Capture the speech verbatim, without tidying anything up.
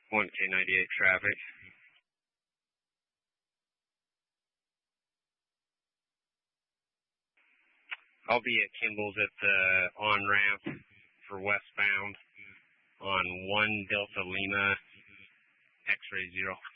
one K ninety-eight traffic. I'll be at Kimball's at the on-ramp for westbound on one Delta Lima X-ray zero.